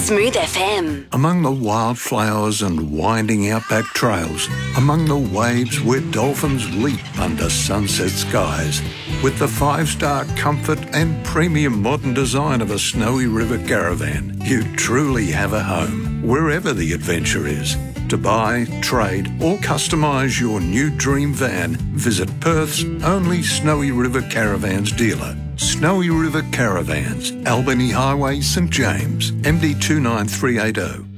Smooth FM. Among the wildflowers and winding outback trails, among the waves where dolphins leap under sunset skies, with the 5-star comfort and premium modern design of a Snowy River Caravan, you truly have a home, wherever the adventure is. To buy, trade or customise your new dream van, visit Perth's only Snowy River Caravans dealer. Snowy River Caravans, Albany Highway, St James, MD 29380.